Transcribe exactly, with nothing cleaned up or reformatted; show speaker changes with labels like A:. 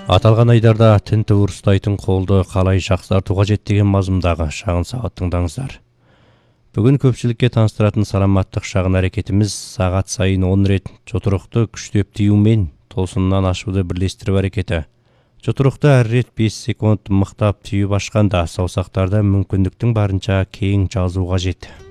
A: Аталған айдарда тінті ұрыстайтын қолды қалай жақсарту қажет деген мазмұндағы шағын сағат тыңдаңыздар. Бүгін көпшілікке таныстыратын саламаттық шағын әрекетіміз сағат сайын он рет жұдырықты күштеп тиюмен толсыннан ашуды бірлестіріп әрекеті. Жұдырықты әр рет бес секунд мықтап түйіп ашқанда саусақтарда мүмкіндіктің барынша кең жазу қажет.